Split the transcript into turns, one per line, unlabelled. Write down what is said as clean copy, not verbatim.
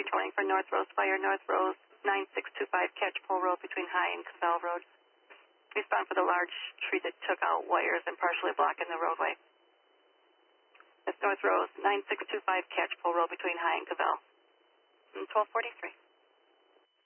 towing for North Rose Fire, North Rose 9625 Catchpole Road between High and Cavell Road. Respond for the large tree that took out wires and partially blocking the roadway. That's North Rose 9625 Catchpole Road between High and Cavell. 1243.